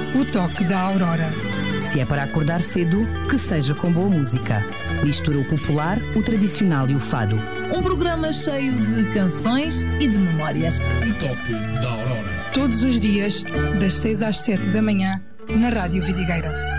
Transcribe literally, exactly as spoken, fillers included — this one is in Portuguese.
O toque da aurora. Se é para acordar cedo, que seja com boa música. Mistura o popular, o tradicional e o fado. Um programa cheio de canções e de memórias. O toque da aurora. Todos os dias, das seis às sete da manhã, na Rádio Vidigueira.